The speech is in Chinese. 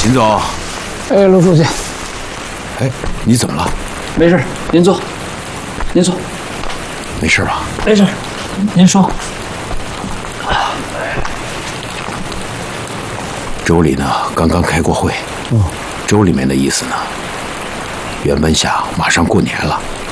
秦总， 哎，卢书记， 哎，你怎么了？ 没事，您坐，您坐， 没事吧？ 没事，您说。 州里呢，刚刚开过会。州里面的意思呢，袁文霞马上过年了，